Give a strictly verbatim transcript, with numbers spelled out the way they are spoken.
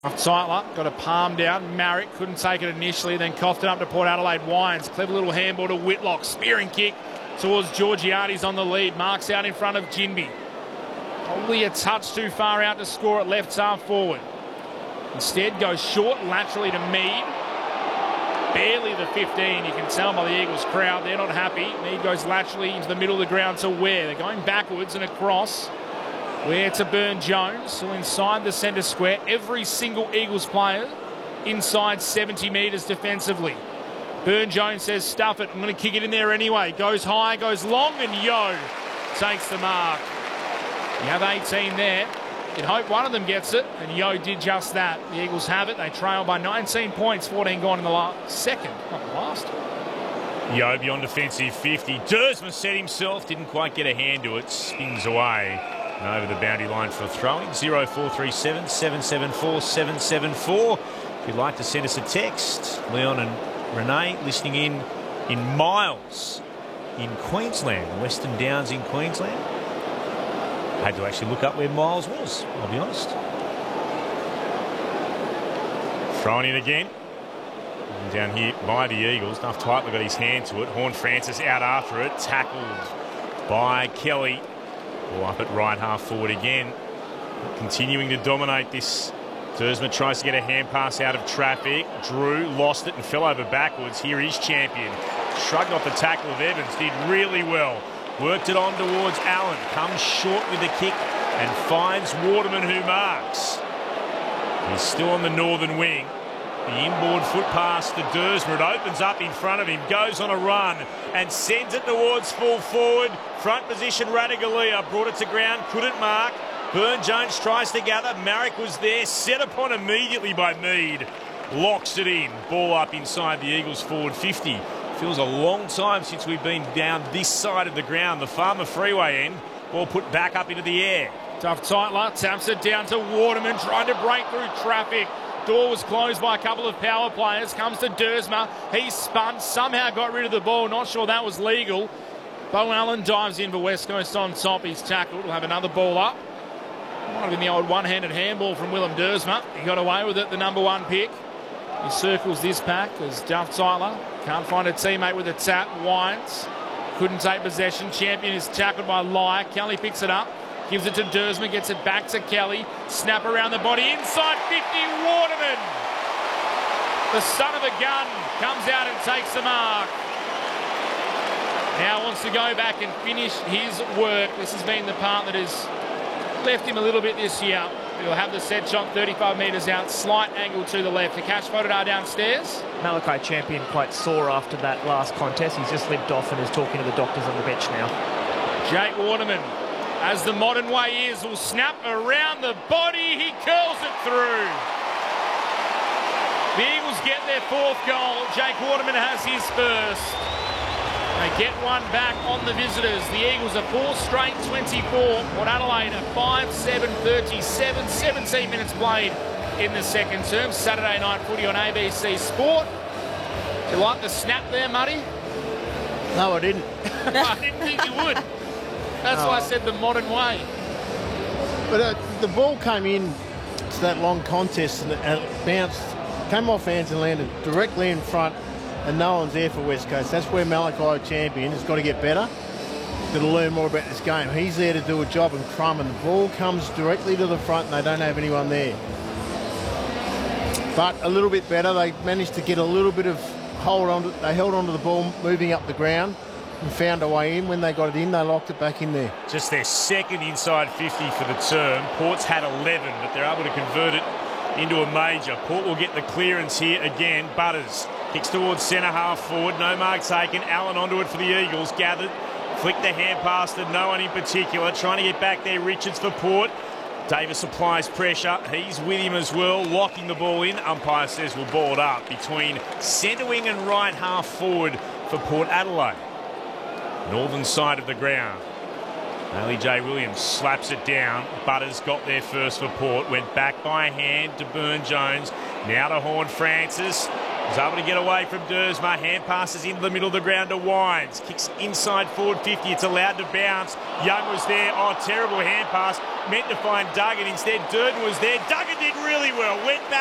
Zeitler got a palm down. Marrick couldn't take it initially, then coughed it up to Port Adelaide. Wines, clever little handball to Whitlock. Spearing kick towards Georgiades on the lead. Marks out in front of Ginbey. Probably a touch too far out to score at left half forward. Instead goes short laterally to Mead. Barely the fifteen. You can tell by the Eagles crowd they're not happy. Mead goes laterally into the middle of the ground to Ware. They're going backwards and across. Where to Byrne-Jones, so inside the centre square. Every single Eagles player inside seventy metres defensively. Byrne-Jones says, stuff it, I'm going to kick it in there anyway. Goes high, goes long, and Yeo takes the mark. You have eighteen there. You'd hope one of them gets it, and Yeo did just that. The Eagles have it. They trail by nineteen points, fourteen gone in the last second, not the last. Yeo beyond defensive fifty. Dersma set himself, didn't quite get a hand to it, spins away. And over the boundary line for a throw-in. zero four three seven, seven seven four, seven seven four. If you'd like to send us a text, Leon and Renee listening in in Miles in Queensland, Western Downs in Queensland. Had to actually look up where Miles was, I'll be honest. Thrown in again. And down here by the Eagles. Duff Tightler got his hand to it. Horne-Francis out after it. Tackled by Kelly. All up at right half forward again. Continuing to dominate this. Dersma tries to get a hand pass out of traffic. Drew lost it and fell over backwards. Here is champion. Shrugged off the tackle of Evans. Did really well. Worked it on towards Allen. Comes short with the kick and finds Waterman, who marks. He's still on the northern wing. The inboard foot pass to Dersma. It opens up in front of him. Goes on a run and sends it towards full forward. Front position, Ratugolea brought it to ground. Couldn't mark. Byrne-Jones tries to gather. Marrick was there. Set upon immediately by Mead. Locks it in. Ball up inside the Eagles forward fifty. Feels a long time since we've been down this side of the ground. The Farmer Freeway end. Ball put back up into the air. Duff Tightler taps it down to Waterman, trying to break through traffic. Door was closed by a couple of power players. Comes to Dersma. He spun. Somehow got rid of the ball. Not sure that was legal. Bowen Allen dives in for West Coast on top. He's tackled. We'll have another ball up. Might have been the old one-handed handball from Willem Dersma. He got away with it, the number one pick. He circles this pack as Duff Tightler can't find a teammate with a tap. Wines couldn't take possession. Champion is tackled by Lye. Kelly picks it up. Gives it to Dersma, gets it back to Kelly. Snap around the body, inside fifty, Waterman. The son of a gun comes out and takes the mark. Now wants to go back and finish his work. This has been the part that has left him a little bit this year. He'll have the set shot thirty-five metres out, slight angle to the left. The catch Fotodar downstairs. Malachi Champion quite sore after that last contest. He's just limped off and is talking to the doctors on the bench now. Jake Waterman, as the modern way is, will snap around the body. He curls it through. The Eagles get their fourth goal. Jake Waterman has his first. They get one back on the visitors. The Eagles are four straight twenty-four. Port Adelaide are five seven thirty-seven. seventeen minutes played in the second term. Saturday night footy on A B C Sport. Do you like the snap there, Muddy? No, I didn't. I didn't think you would. That's oh. why I said the modern way. But uh, the ball came in to that long contest and it, and it bounced, came off hands and landed directly in front, and no one's there for West Coast. That's where Malachi Champion has got to get better, got to learn more about this game. He's there to do a job, and Crum, and the ball comes directly to the front and they don't have anyone there. But a little bit better. They managed to get a little bit of hold on to, they held on to the ball moving up the ground and found a way in. When they got it in, they locked it back in there. Just their second inside fifty for the term. Port's had eleven, but they're able to convert it into a major. Port will get the clearance here again. Butters kicks towards centre half forward. No mark taken. Allen onto it for the Eagles. Gathered. Flicked the hand pass to no one in particular. Trying to get back there. Richards for Port. Davis applies pressure. He's with him as well. Locking the ball in. Umpire says we'll ball it up between centre wing and right half forward for Port Adelaide. Northern side of the ground. Haley J. Williams slaps it down. Butters got there first for Port. Went back by hand to Byrne-Jones. Now to Horne-Francis. Was able to get away from Dersma. Hand passes into the middle of the ground to Wines. Kicks inside forward fifty. It's allowed to bounce. Young was there. Oh, terrible hand pass. Meant to find Duggan. Instead, Durden was there. Duggan did really well. Went back.